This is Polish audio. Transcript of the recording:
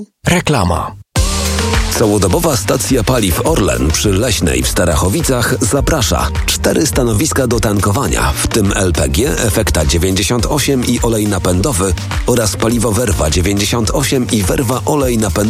Reklama. Całodobowa stacja paliw Orlen przy Leśnej w Starachowicach zaprasza. 4 stanowiska do tankowania, w tym LPG, Efekta 98 i olej napędowy oraz paliwo Werwa 98 i Werwa olej napędowy